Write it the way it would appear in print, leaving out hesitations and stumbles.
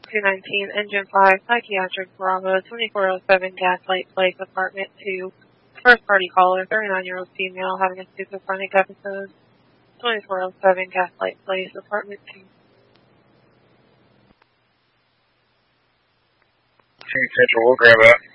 219, Engine 5, Psychiatric Bravo, 2407 Gaslight Place, Apartment 2. First party caller, 39-year-old female having a schizophrenic episode. 2407 Gaslight Place, Apartment 2. Central, we'll grab that.